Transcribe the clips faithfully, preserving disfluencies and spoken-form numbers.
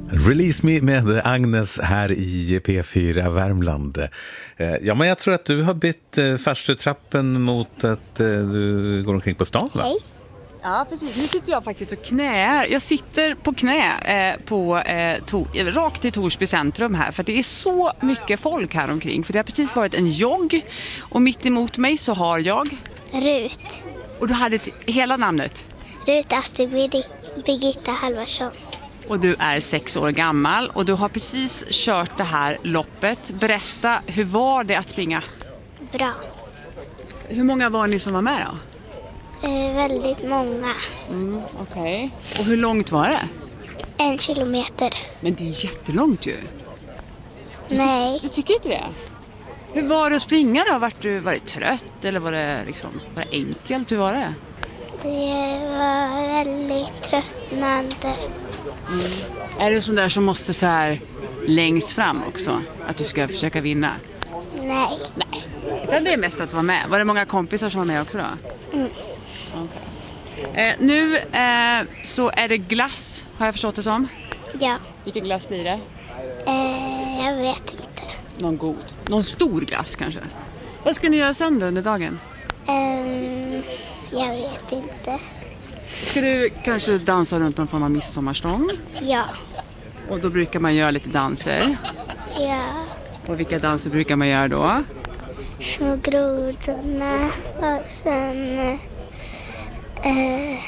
Release Me med Agnes här i P fyra Värmland. Ja, men jag tror att du har bytt farstutrappen mot att du går omkring på stan, va? Hej. Ja, precis. Nu sitter jag faktiskt och knä. Jag sitter på knä eh, på, eh, to- rakt i Torsby centrum här. För det är så mycket folk här omkring. För det har precis varit en jogg. Och mitt emot mig så har jag... Rut. Och du hade ett, hela namnet. Rut Astrid Bir- Birgitta Halvarsson. Och du är sex år gammal. Och du har precis kört det här loppet. Berätta, hur var det att springa? Bra. Hur många var ni som var med då? Eh, väldigt många. Mm, okej. Okay. Och hur långt var det? En kilometer. Men det är jättelångt ju. Nej. Du tycker inte det? Hur var det att springa då? Var du, var det trött eller var det, liksom, var det enkelt? Hur var det? Det var väldigt tröttnande. Mm. Är det sån där som måste så här längst fram också? Att du ska försöka vinna? Nej. Nej. Utan det är mest att vara med. Var det många kompisar som var med också då? Mm. Okay. Eh, nu eh, så är det glass, har jag förstått det som. Ja. Vilken glass blir det? Eh, jag vet inte. Någon god. Någon stor glass kanske. Vad ska ni göra sen då under dagen? Eh, jag vet inte. Ska du kanske dansa runt någon form av midsommarstång? Ja. Och då brukar man göra lite danser. Ja. Och vilka danser brukar man göra då? Små grodorna och sen eh,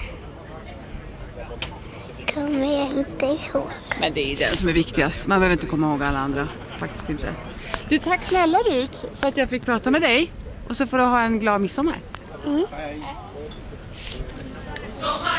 kommer jag inte ihåg. Men det är den som är viktigast. Man behöver inte komma ihåg alla andra. Faktiskt inte. Du, tack snälla Rut för att jag fick prata med dig. Och så får du ha en glad midsommar. Mm.